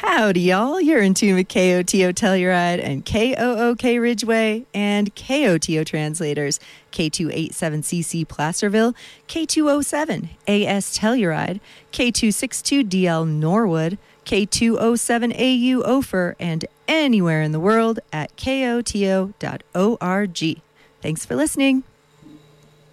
Howdy, y'all. You're in tune with KOTO Telluride and KOOK Ridgeway and KOTO translators. K287CC Placerville, K207 AS Telluride, K262DL Norwood, K207AU Ophir, and anywhere in the world at KOTO.org. Thanks for listening.